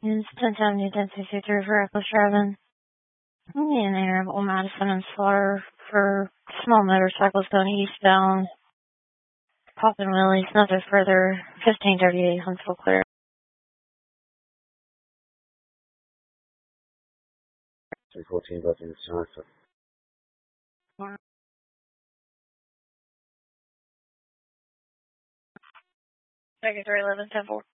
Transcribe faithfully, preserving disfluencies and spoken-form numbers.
It's ten seventy, ten sixty-three for Reckless Driving. In the area of Old Madison and Slaughter for small motorcycles going eastbound. Popping wheelies, nothing further. fifteen thirty-eight, Huntsville clear. three fourteen, Bucking is Johnson. Second three eleven, ten four.